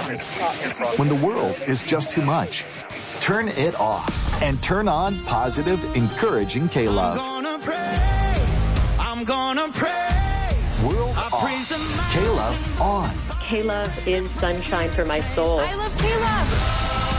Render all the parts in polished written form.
When the world is just too much, turn it off and turn on positive, encouraging K-Love. I'm gonna praise. World off. K-Love on. K-Love is sunshine for my soul. I love K-Love.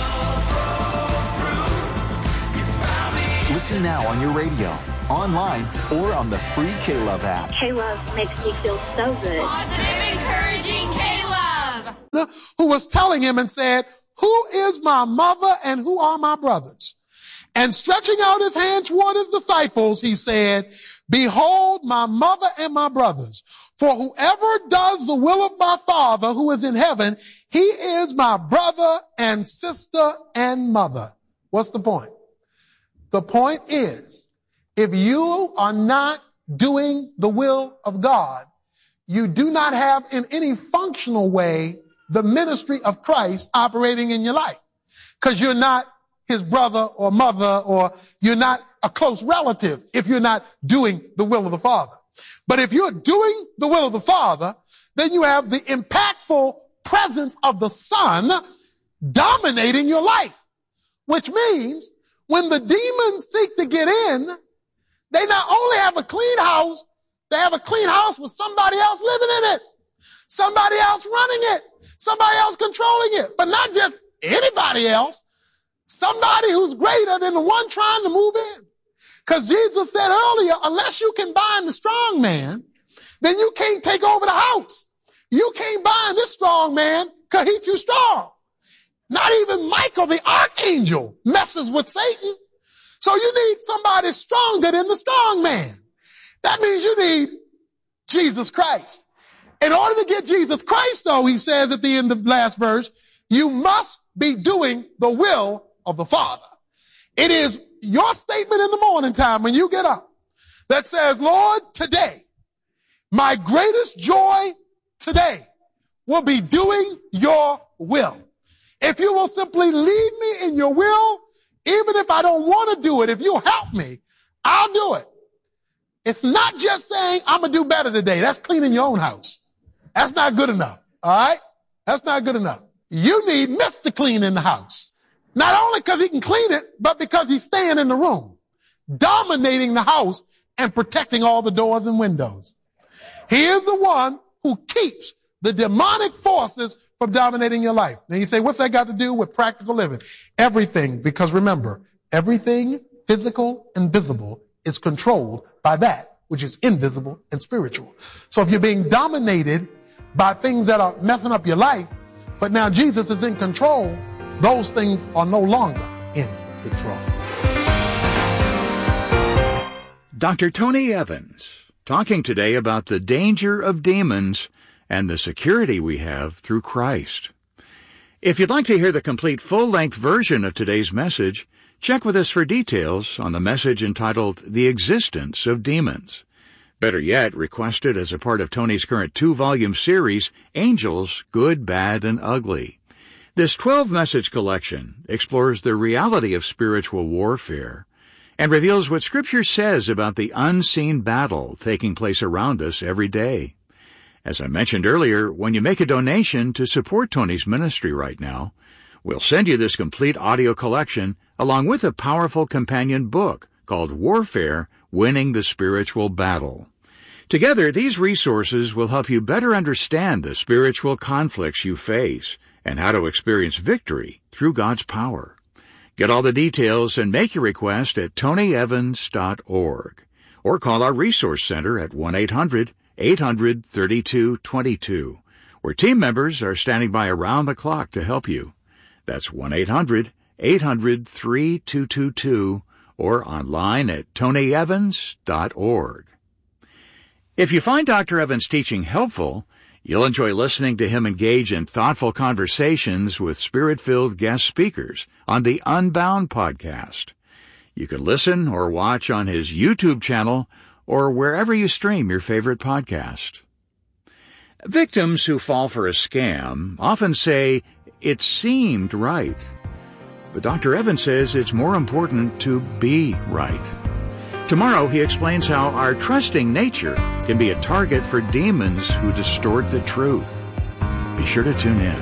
Listen now on your radio, online, or on the free K-Love app. K-Love makes me feel so good. Positive, encouraging K-Love. Who was telling him and said, "Who is my mother and who are my brothers?" And stretching out his hand toward his disciples, he said, "Behold my mother and my brothers. For whoever does the will of my Father who is in heaven, he is my brother and sister and mother." What's the point? The point is, if you are not doing the will of God, you do not have in any functional way the ministry of Christ operating in your life. Because you're not his brother or mother, or you're not a close relative if you're not doing the will of the Father. But if you're doing the will of the Father, then you have the impactful presence of the Son dominating your life, which means when the demons seek to get in, they not only have a clean house, they have a clean house with somebody else living in it, somebody else running it, somebody else controlling it, but not just anybody else, somebody who's greater than the one trying to move in. Because Jesus said earlier, unless you can bind the strong man, then you can't take over the house. You can't bind this strong man because he's too strong. Not even Michael, the archangel, messes with Satan. So you need somebody stronger than the strong man. That means you need Jesus Christ. In order to get Jesus Christ, though, he says at the end of the last verse, you must be doing the will of the Father. It is your statement in the morning time when you get up that says, "Lord, today, my greatest joy today will be doing your will. If you will simply lead me in your will, even if I don't want to do it, if you help me, I'll do it." It's not just saying, "I'm going to do better today." That's cleaning your own house. That's not good enough. All right? That's not good enough. You need Mr. Clean in the house. Not only because he can clean it, but because he's staying in the room, dominating the house and protecting all the doors and windows. He is the one who keeps the demonic forces from dominating your life. Now you say, what's that got to do with practical living? Everything, because remember, everything physical and visible is controlled by that which is invisible and spiritual. So if you're being dominated by things that are messing up your life, but now Jesus is in control, those things are no longer in control. Dr. Tony Evans, talking today about the danger of demons and the security we have through Christ. If you'd like to hear the complete full-length version of today's message, check with us for details on the message entitled The Existence of Demons. Better yet, request it as a part of Tony's current 2-volume series, Angels, Good, Bad, and Ugly. This 12-message collection explores the reality of spiritual warfare and reveals what Scripture says about the unseen battle taking place around us every day. As I mentioned earlier, when you make a donation to support Tony's ministry right now, we'll send you this complete audio collection along with a powerful companion book called Warfare, Winning the Spiritual Battle. Together, these resources will help you better understand the spiritual conflicts you face and how to experience victory through God's power. Get all the details and make your request at tonyevans.org or call our Resource Center at 1-800-800-3222, where team members are standing by around the clock to help you. That's 1-800-800-3222 or online at tonyevans.org. If you find Dr. Evans' teaching helpful, you'll enjoy listening to him engage in thoughtful conversations with Spirit-filled guest speakers on the Unbound podcast. You can listen or watch on his YouTube channel or wherever you stream your favorite podcast. Victims who fall for a scam often say, "It seemed right." But Dr. Evans says it's more important to be right. Tomorrow he explains how our trusting nature can be a target for demons who distort the truth. Be sure to tune in.